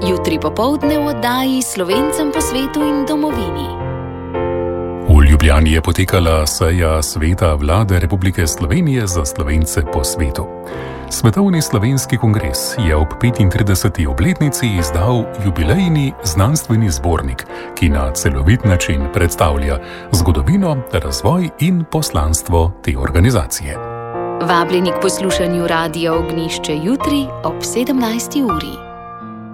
Jutri popoldne v oddaji Slovencem po svetu in domovini. V Ljubljani je potekala seja Sveta Vlade Republike Slovenije za Slovence po svetu. Svetovni slovenski kongres je ob 35. obletnici izdal jubilejni znanstveni zbornik, ki na celovit način predstavlja zgodovino, razvoj in poslanstvo te organizacije. Vabljeni k poslušanju Radia Ognjišče jutri ob 17. uri.